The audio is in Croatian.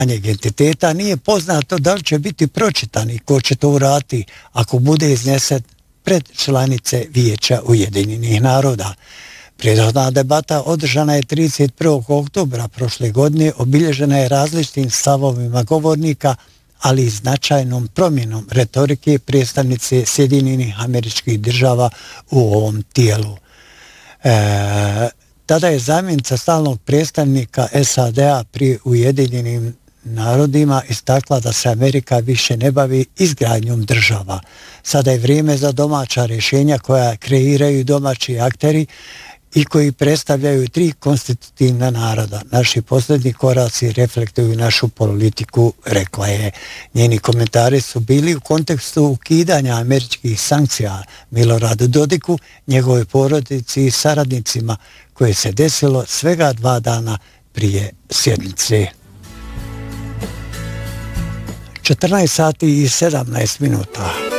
entiteta, nije poznato da li će biti pročitan i ko će to uraditi ako bude iznesen pred članice Vijeća Ujedinjenih naroda. Prethodna debata održana je 31. oktobra prošle godine, obilježena je različitim stavovima govornika, ali i značajnom promjenom retorike predstavnice Sjedinjenih Američkih Država u ovom tijelu. Tada je zamjenica stalnog predstavnika SAD-a pri Ujedinjenim narodima istakla da se Amerika više ne bavi izgradnjom država. Sada je vrijeme za domaća rješenja koja kreiraju domaći akteri i koji predstavljaju 3 konstitutivna naroda. Naši posljednji koraci reflektuju našu politiku, rekla je. Njeni komentari su bili u kontekstu ukidanja američkih sankcija Miloradu Dodiku, njegove porodici i saradnicima, koje se desilo svega 2 dana prije sjednice. 14 sati i 17 minuta.